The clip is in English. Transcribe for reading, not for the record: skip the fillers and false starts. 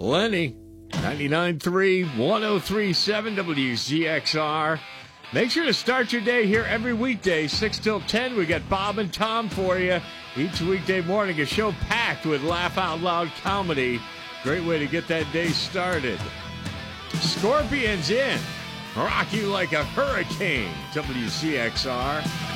Lenny, 99.3, 103.7 WZXR. Make sure to start your day here every weekday, 6 till 10. We got Bob and Tom for you. Each weekday morning, a show packed with laugh out loud comedy. Great way to get that day started. Scorpions in. Rock you like a hurricane, WCXR.